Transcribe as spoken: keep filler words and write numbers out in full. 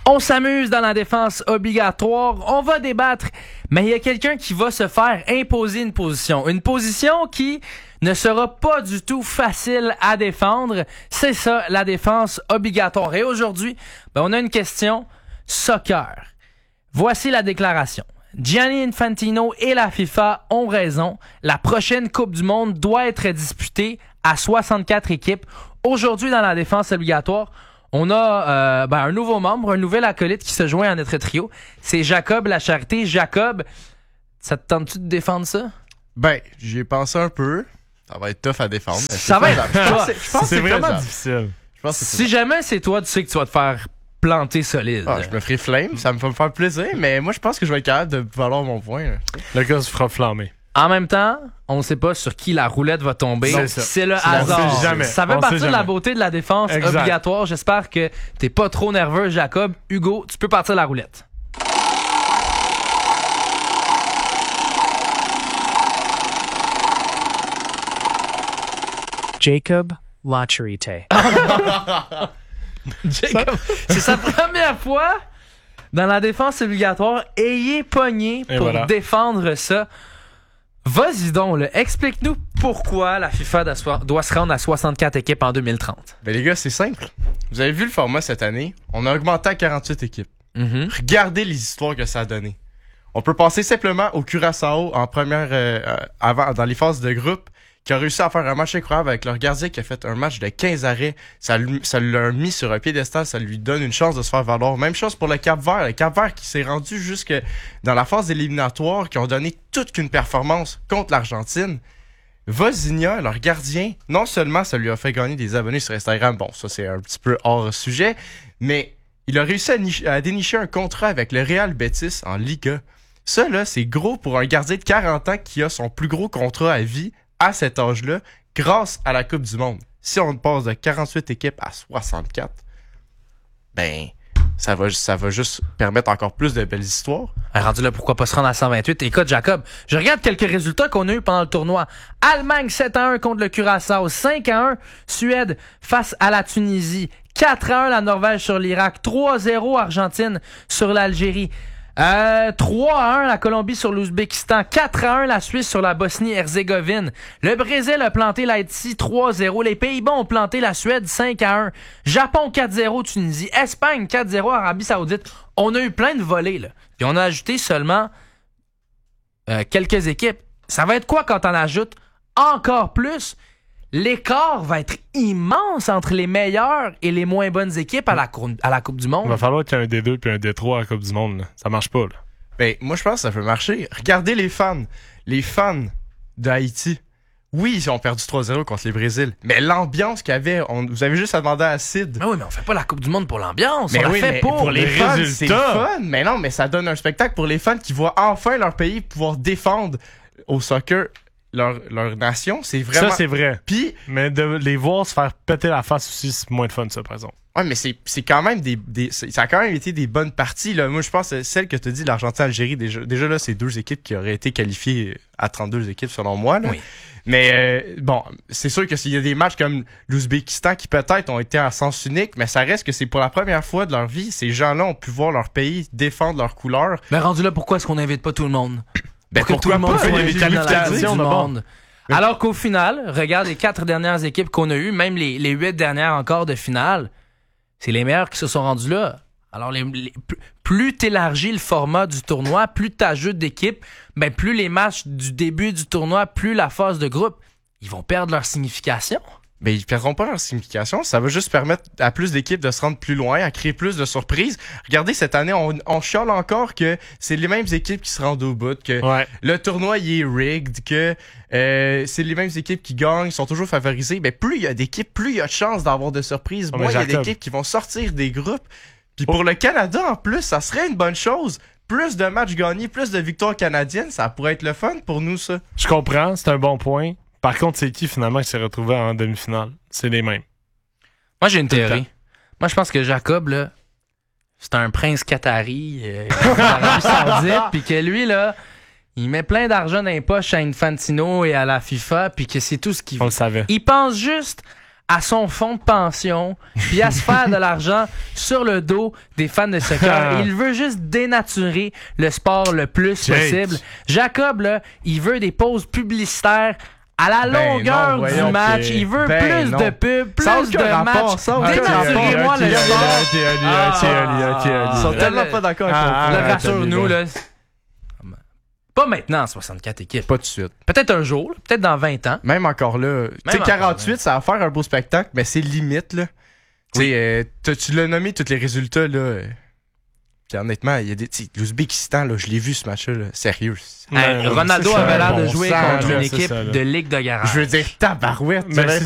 On s'amuse dans la défense obligatoire, on va débattre, mais il y a quelqu'un qui va se faire imposer une position. Une position qui ne sera pas du tout facile à défendre. C'est ça, la défense obligatoire. Et aujourd'hui, ben, on a une question soccer. Voici la déclaration. Gianni Infantino et la FIFA ont raison. La prochaine Coupe du Monde doit être disputée à soixante-quatre équipes. Aujourd'hui, dans la défense obligatoire, on a euh, ben, un nouveau membre, un nouvel acolyte qui se joint à notre trio. C'est Jacob Lacharité. Jacob, ça te tente-tu de défendre ça? Ben, j'y ai pensé un peu. Ça va être tough à défendre. Ça va être... Je pense que c'est, c'est vraiment faisable. difficile. Je pense que c'est si jamais c'est toi, tu sais que tu vas te faire planter solide. Ah, je me ferai flame, ça me va me faire plaisir, mais moi je pense que je vais être capable de valoir mon point. Là. Le gars se fera flammer. En même temps, on ne sait pas sur qui la roulette va tomber. C'est ça. C'est le C'est hasard. sait jamais. Ça fait On partie sait de la jamais. beauté de la défense Exact. obligatoire. J'espère que t'es pas trop nerveux, Jacob. Hugo, tu peux partir la roulette. Jacob Lacharite. Jacob, c'est sa première fois dans la défense obligatoire. Ayez pogné Et pour voilà. défendre ça. Vas-y donc, là. Explique-nous pourquoi la FIFA doit se- doit se rendre à soixante-quatre équipes en deux mille trente. Ben les gars, c'est simple. Vous avez vu le format cette année? On a augmenté à quarante-huit équipes. Mm-hmm. Regardez les histoires que ça a donné. On peut penser simplement au Curaçao en première euh, euh, avant dans les phases de groupe qui a réussi à faire un match incroyable avec leur gardien qui a fait un match de quinze arrêts. Ça lui, ça l'a mis sur un piédestal, ça lui donne une chance de se faire valoir. Même chose pour le Cap-Vert. Le Cap-Vert qui s'est rendu jusque dans la phase éliminatoire, qui ont donné toute qu'une performance contre l'Argentine. Vozinha, leur gardien, non seulement ça lui a fait gagner des abonnés sur Instagram, bon, ça c'est un petit peu hors sujet, mais il a réussi à, niche- à dénicher un contrat avec le Real Betis en Liga. Ça, là, c'est gros pour un gardien de quarante ans qui a son plus gros contrat à vie à cet âge-là, grâce à la Coupe du Monde. Si on passe de quarante-huit équipes à soixante-quatre, ben, ça va, ça va juste permettre encore plus de belles histoires. Ah, rendu là, pourquoi pas se rendre à cent vingt-huit? Écoute, Jacob, je regarde quelques résultats qu'on a eu pendant le tournoi. Allemagne sept à un contre le Curaçao, cinq à un Suède face à la Tunisie, quatre à un la Norvège sur l'Irak, trois à zéro Argentine sur l'Algérie, euh, trois à un la Colombie sur l'Ouzbékistan, quatre à un la Suisse sur la Bosnie-Herzégovine. Le Brésil a planté l'Haïti trois à zéro. Les Pays-Bas ont planté la Suède cinq à un. Japon quatre à zéro Tunisie. Espagne quatre à zéro Arabie Saoudite. On a eu plein de volets, là. Puis on a ajouté seulement euh, quelques équipes. Ça va être quoi quand on ajoute encore plus? L'écart va être immense entre les meilleures et les moins bonnes équipes à la, cour- à la Coupe du Il Monde. va falloir qu'il y ait un D deux puis un D trois à la Coupe du Monde. Là. Ça marche pas. Là. Ben, moi, je pense que ça peut marcher. Regardez les fans. Les fans d'Haïti. Oui, ils ont perdu trois à zéro contre les Brésil. Mais l'ambiance qu'il y avait, on, vous avez juste à demander à Sid. Mais oui, mais on fait pas la Coupe du Monde pour l'ambiance. Mais on oui, la fait mais pour, pour les les fans, résultats. c'est fun. Mais non, mais ça donne un spectacle pour les fans qui voient enfin leur pays pouvoir défendre au soccer leur, leur nation. C'est vraiment... Ça, c'est vrai. Puis, Mais de les voir se faire péter la face aussi, c'est moins de fun, ça, par exemple. ouais, mais c'est, c'est quand même des, des c'est- ça a quand même été des bonnes parties, là. Moi, je pense que celle que tu dis, l'Argentine-Algérie, déjà, déjà là, c'est deux équipes qui auraient été qualifiées à trente-deux équipes, selon moi, là. Oui. Mais, euh, bon, c'est sûr que s'il y a des matchs comme l'Ouzbékistan qui peut-être ont été à sens unique, mais ça reste que c'est pour la première fois de leur vie, ces gens-là ont pu voir leur pays défendre leurs couleurs. Mais rendu là, pourquoi est-ce qu'on n'invite pas tout le monde? Ben, Pour que tout le monde pas? soit Il y a invité des dans la Coupe qualifications, du de bon. Monde. Alors qu'au final, regarde les quatre dernières équipes qu'on a eues, même les, les huit dernières encore de finale, c'est les meilleurs qui se sont rendus là. Alors, les, les- plus- plus t'élargis le format du tournoi, plus t'ajoutes d'équipes, ben plus les matchs du début du tournoi, plus la phase de groupe, ils vont perdre leur signification. Ben, ils perdront pas leur signification. Ça va juste permettre à plus d'équipes de se rendre plus loin, à créer plus de surprises. Regardez, cette année, on, on chiale encore que c'est les mêmes équipes qui se rendent au bout, que Ouais. le tournoi il est rigged, que euh, c'est les mêmes équipes qui gagnent, ils sont toujours favorisés. Ben, plus il y a d'équipes, plus il y a de chances d'avoir de surprises. Oh, Moins mais il y a Jacob. d'équipes qui vont sortir des groupes. Puis pour le Canada, en plus, ça serait une bonne chose. Plus de matchs gagnés, plus de victoires canadiennes, ça pourrait être le fun pour nous, ça. Je comprends, c'est un bon point. Par contre, c'est qui finalement qui s'est retrouvé en demi-finale? C'est les mêmes. Moi, j'ai une Tout le théorie. temps. Moi, je pense que Jacob, là, c'est un prince qatari euh, d'Arabie Saoudite, puis que lui, là, il met plein d'argent dans les poches à Infantino et à la FIFA, puis que c'est tout ce qu'il On veut. le savait. Il pense juste à son fonds de pension, puis à se faire de l'argent sur le dos des fans de soccer. Il veut juste dénaturer le sport le plus Jake. possible. Jacob, là, il veut des pauses publicitaires à la Ben longueur non, voyons du match. que- il veut ben plus non. de pubs, plus Ça a aucun de rapport, matchs. ça a aucun Dénaturez-moi Ok, le ok, sport. ok, ok, ok, ok, ok. Ils sont Là, tellement le- pas d'accord avec Ah, ton ah, point. Là, ah, rassure-nous, là. là. Pas maintenant, soixante-quatre équipes. Pas tout de suite. Peut-être un jour, peut-être dans vingt ans. Même encore là, tu sais, encore, quarante-huit, ouais. ça va faire un beau spectacle, mais c'est limite, là. Tu sais, euh, t'as- tu l'as nommé, tous les résultats, là. euh, Puis honnêtement, il y a des. tu sais, l'Ouzbékistan, là, je l'ai vu ce match-là, là, sérieux. Hey, Ouais, Ronaldo c'est ça, avait l'air bon de jouer sang, contre là, une c'est équipe ça, là. de Ligue de garage. Je veux dire, tabarouette. Mais tu sais,